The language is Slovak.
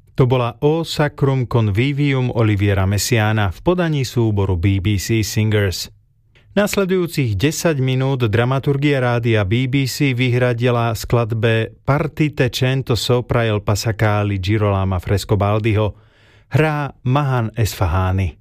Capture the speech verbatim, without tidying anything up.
To bola O Sacrum Convivium Oliviera Messiaena v podaní súboru bé bé cé Singers. Nasledujúcich desať minút dramaturgia rádia bé bé cé vyhradila skladbe Partite cento sopra il Passacali Girolama Frescobaldiho, hrá Mahan Esfahani.